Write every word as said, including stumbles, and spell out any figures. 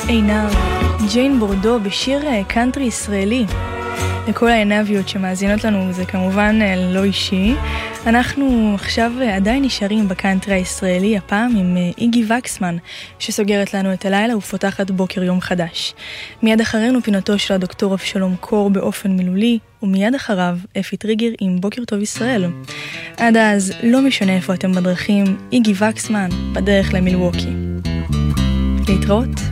עינב, ג'יין בורדו בשיר קאנטרי ישראלי. לכל העינביות שמאזינות לנו זה כמובן לא אישי. אנחנו עכשיו עדיין נשארים בקאנטרי הישראלי, הפעם עם איגי וקסמן שסוגרת לנו את הלילה ופותחת בוקר יום חדש. מיד אחרינו פינתו של הדוקטור אבשלום קור באופן מילולי, ומיד אחריו אפי טריגר עם בוקר טוב ישראל. עד אז לא משנה איפה אתם בדרכים, איגי וקסמן בדרך למילווקי. להתראות.